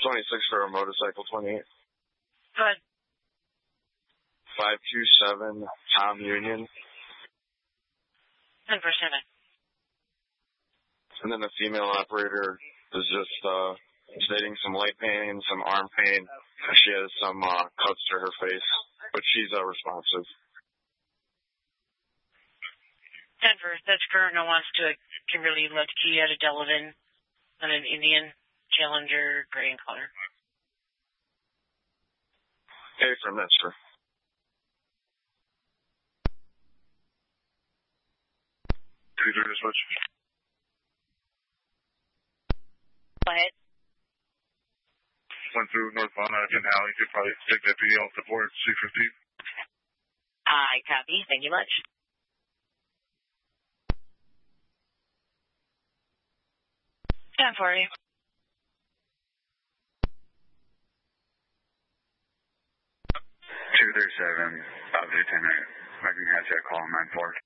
26 for a motorcycle, 28. Go ahead. 527 Tom Union. 10 for 7. And then the female operator is just stating some leg pain, some arm pain. She has some cuts to her face, but she's responsive. 10 for, that's Colonel wants to Kimberly Lutke out of Delavan on an Indian Challenger, gray in color. Okay, from Minster. Switch. Go ahead. Went through northbound in alley. You could probably take deputy off the board, 615. I copy. Thank you much. Time for you. 237, Lieutenant. Reckon has that call on 9-4.